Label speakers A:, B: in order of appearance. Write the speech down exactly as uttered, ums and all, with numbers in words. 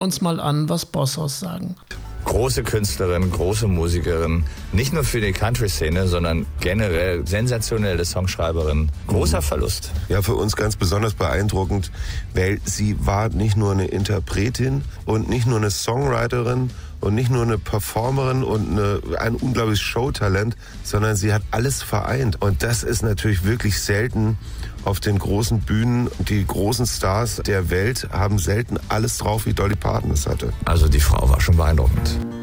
A: uns mal an, was Bossos sagen.
B: Große Künstlerin, große Musikerin, nicht nur für die Country-Szene, sondern generell sensationelle Songschreiberin. Großer Verlust.
C: Ja, für uns ganz besonders beeindruckend, weil sie war nicht nur eine Interpretin und nicht nur eine Songwriterin und nicht nur eine Performerin und eine, ein unglaubliches Showtalent, sondern sie hat alles vereint. Und das ist natürlich wirklich selten auf den großen Bühnen. Die großen Stars der Welt haben selten alles drauf, wie Dolly Parton es hatte.
B: Also die Frau war schon beeindruckend.